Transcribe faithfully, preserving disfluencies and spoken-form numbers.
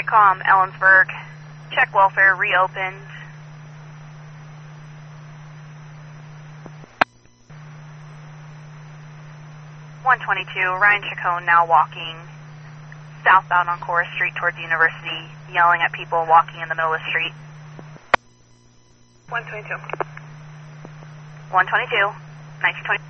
Com, Ellensburg. Check welfare reopened. one twenty-two, Ryan Chacon now walking southbound on Chorus Street towards the university, yelling at people walking in the middle of the street. one twenty-two. one twenty-two, nineteen twenty.